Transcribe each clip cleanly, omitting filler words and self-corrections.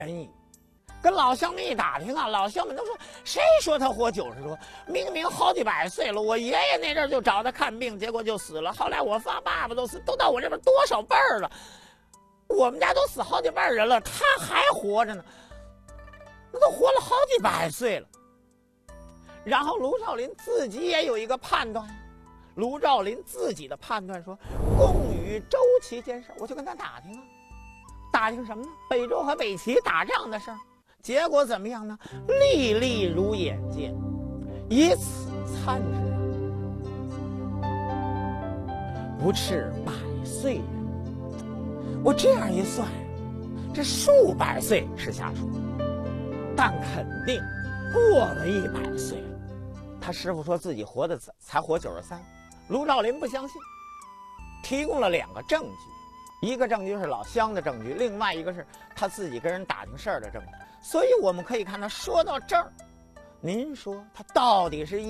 神医。跟老乡们一打听啊，老乡们都说，谁说他活90多？明明好几百岁了，我爷爷那阵就找他看病，结果就死了。后来我爸爸都死，都到我这边多少辈儿了，我们家都死好几辈人了，他还活着呢，那都活了好几百岁了。然后卢照邻自己也有一个判断，卢照邻自己的判断说，共与周齐间事，我就跟他打听啊，打听什么呢？北周和北齐打仗的事儿。结果怎么样呢？历历如眼见，以此参之，不斥百岁人。我这样一算，这数百岁是瞎说，但肯定过了100岁。他师傅说自己活的才活93，卢照邻不相信，提供了2个证据，一个证据是老乡的证据，另外一个是他自己跟人打听事儿的证据。所以我们可以看到，说到这儿，您说他到底是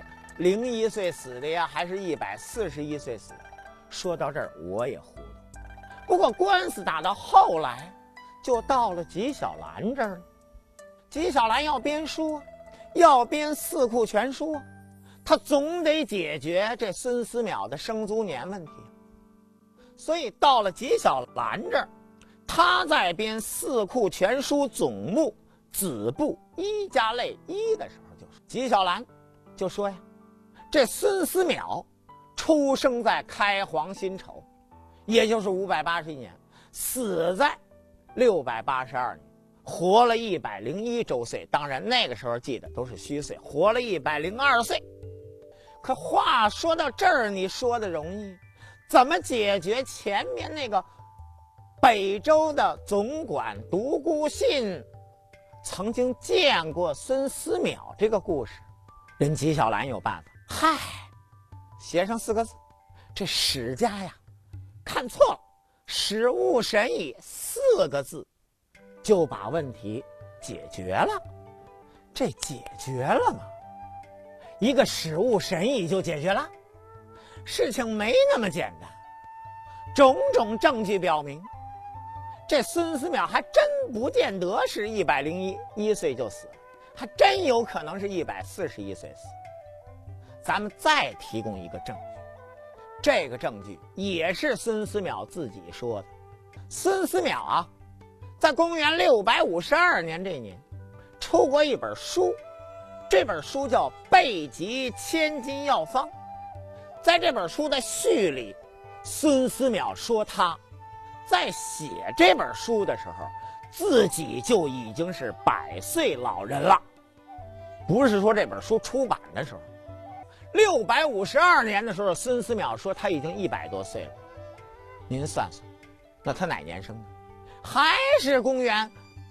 101岁死的呀，还是141岁死的？说到这儿我也糊涂。不过官司打到后来，就到了纪晓岚这儿了。纪晓岚要编书，要编《四库全书》，他总得解决这孙思邈的生卒年问题。所以到了纪晓岚这儿，他在编《四库全书》总目子部1加类1的时候，就说纪晓岚就说呀，这孙思邈出生在开皇辛丑，也就是581年，死在682年，活了101周岁。当然那个时候记得都是虚岁，活了102岁。可话说到这儿，你说的容易，怎么解决前面那个北周的总管独孤信曾经见过孙思邈这个故事？人纪晓岚有办法，嗨，写上4个字，这史家呀看错了，史无神矣4个字就把问题解决了。这解决了吗？一个史无神矣就解决了？事情没那么简单。种种证据表明，这孙思邈还真不见得是101岁就死了，还真有可能是141岁死。咱们再提供一个证据，这个证据也是孙思邈自己说的。孙思邈啊，在公元652年这年出过一本书，这本书叫《备急千金要方》。在这本书的序里，孙思邈说他在写这本书的时候，自己就已经是100岁老人了，不是说这本书出版的时候。652年的时候，孙思邈说他已经100多岁了。您算算，那他哪年生的？还是公元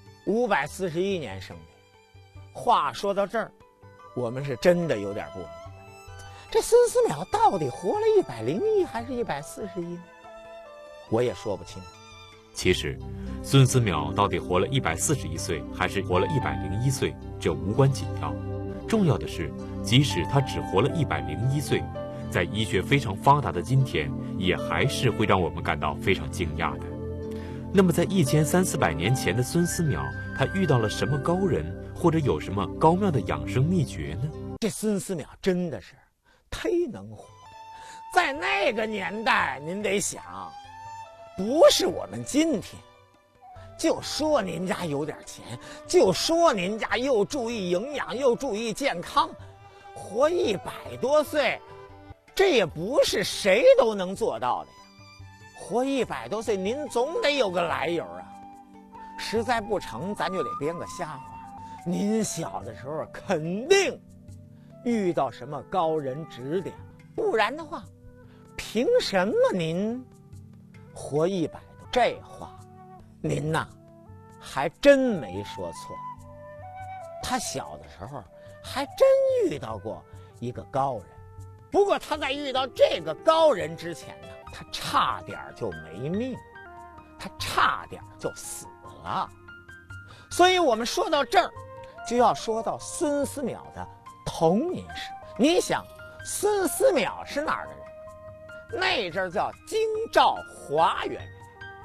541年生的。话说到这儿，我们是真的有点不明白，这孙思邈到底活了101还是141呢？我也说不清。 其实，孙思邈到底活了141岁，还是活了101岁，这无关紧要。重要的是，即使他只活了101岁，在医学非常发达的今天，也还是会让我们感到非常惊讶的。那么，在1300-400年前的孙思邈，他遇到了什么高人，或者有什么高妙的养生秘诀呢？ 这孙思邈真的是忒能活。在那个年代，您得想，不是我们今天，就说您家有点钱，就说您家又注意营养又注意健康，活100多岁，这也不是谁都能做到的呀。活100多岁，您总得有个来由啊。实在不成，咱就得编个瞎话。您小的时候肯定遇到什么高人指点，不然的话，凭什么您活100多？这话，您呐，还真没说错。他小的时候还真遇到过一个高人，不过他在遇到这个高人之前呢，他差点就没命，他差点就死了。所以我们说到这儿，就要说到孙思邈的童年史。你想，孙思邈是哪儿的人？那阵儿叫京兆华原人。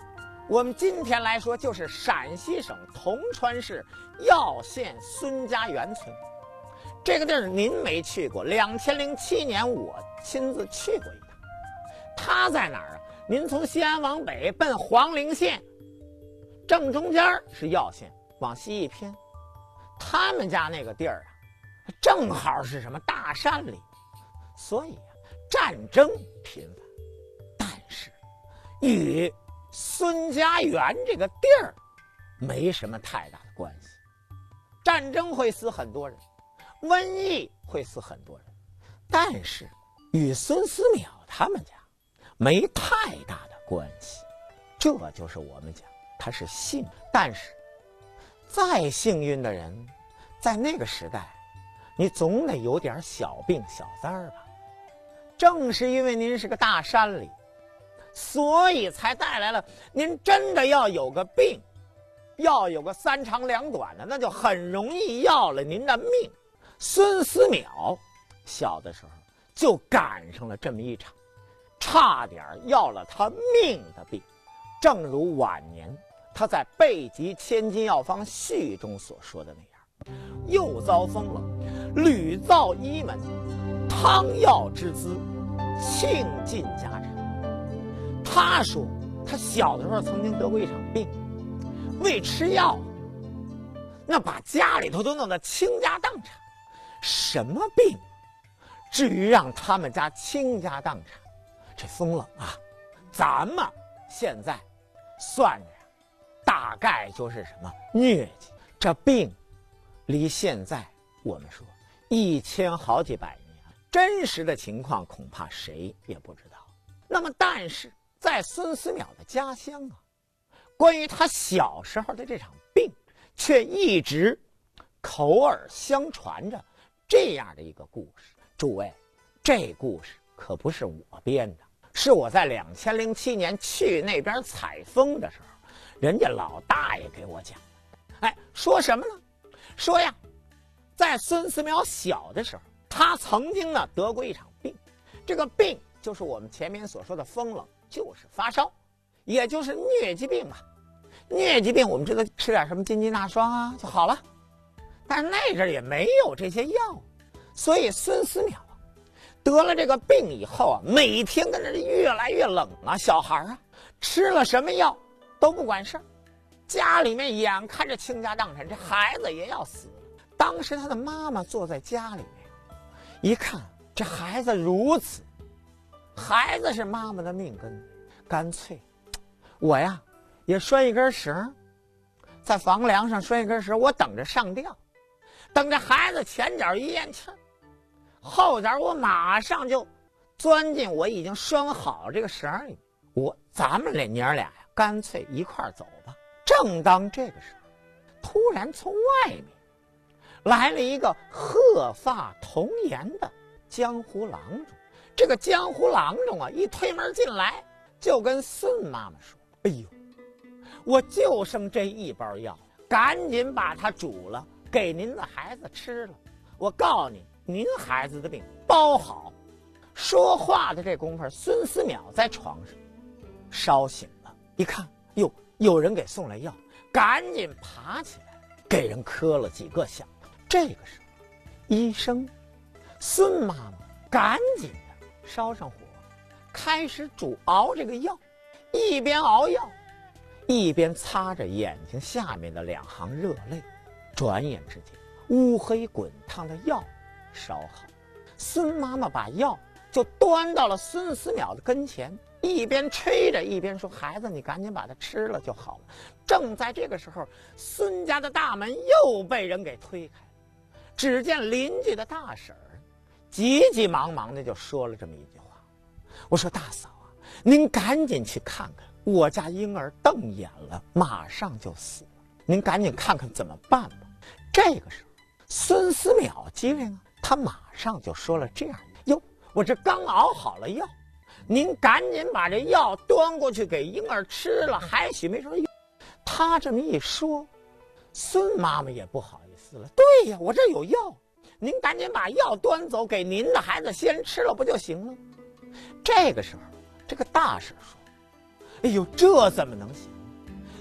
我们今天来说，就是陕西省铜川市耀县孙家园村。这个地儿您没去过，2007年我亲自去过一趟。它在哪儿啊？您从西安往北奔黄陵县，正中间是耀县，往西一偏，他们家那个地儿啊，正好是什么大山里，所以啊，战争频繁，但是与孙家园这个地儿没什么太大的关系。战争会死很多人，瘟疫会死很多人，但是与孙思邈他们家没太大的关系。这就是我们讲他是幸，但是再幸运的人，在那个时代你总得有点小病小灾儿吧。正是因为您是个大山里，所以才带来了您真的要有个病，要有个3长2短的，那就很容易要了您的命。孙思邈小的时候就赶上了这么一场差点要了他命的病。正如晚年他在《备急千金药方序》中所说的那样，又遭风了，屡造医门，汤药之资倾尽家产。他说他小的时候曾经得过一场病，为吃药那把家里头都弄得倾家荡产。什么病至于让他们家倾家荡产？这风冷啊，咱们现在算着大概就是什么疟疾。这病离现在我们说1000好几百年，真实的情况恐怕谁也不知道。那么但是在孙思邈的家乡啊，关于他小时候的这场病却一直口耳相传着这样的一个故事。诸位，这故事可不是我编的，是我在2007年去那边采风的时候，人家老大爷给我讲的。说什么呢？说呀，在孙思邈小的时候，他曾经呢得过一场病，这个病就是我们前面所说的风冷，就是发烧，也就是疟疾病吧。疟疾病我们知道吃点什么金鸡纳霜啊就好了，但是那阵也没有这些药，所以孙思邈得了这个病以后啊，每天跟着越来越冷啊，小孩啊吃了什么药都不管事儿，家里面眼看着倾家荡产，这孩子也要死了。当时他的妈妈坐在家里面，一看这孩子如此，孩子是妈妈的命根，干脆我呀也拴一根绳，在房梁上拴一根绳，我等着上吊，等着孩子前脚一咽气儿，后脚我马上就钻进我已经拴好这个绳里，咱们这娘俩呀干脆一块儿走吧。正当这个时候，突然从外面来了一个鹤发童颜的江湖郎中。这个江湖郎中啊，一推门进来就跟孙妈妈说：“哎呦，我就剩这一包药，赶紧把它煮了，给您的孩子吃了。我告诉你，您孩子的病包好。”说话的这功夫，孙思邈在床上烧醒了，一看，哟，有人给送来药，赶紧爬起来，给人磕了几个响头。这个时候，医生孙妈妈赶紧的烧上火，开始熬这个药，一边熬药，一边擦着眼睛下面的2行热泪。转眼之间，乌黑滚烫的药烧好了，孙妈妈把药就端到了孙思邈的跟前，一边吹着一边说：“孩子，你赶紧把它吃了就好了。”正在这个时候，孙家的大门又被人给推开了。只见邻居的大婶儿急急忙忙的就说了这么一句话：“我说大嫂啊，您赶紧去看看，我家婴儿瞪眼了，马上就死了，您赶紧看看怎么办吧。”这个时候，孙思邈机灵啊，他马上就说了这样：“哟，我这刚熬好了药，您赶紧把这药端过去给婴儿吃了，还许没什么用。”他这么一说，孙妈妈也不好意思了：“对呀，我这有药，您赶紧把药端走，给您的孩子先吃了不就行了？”这个时候，这个大婶说：“哎呦，这怎么能行？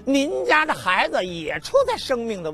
您家的孩子也处在生命的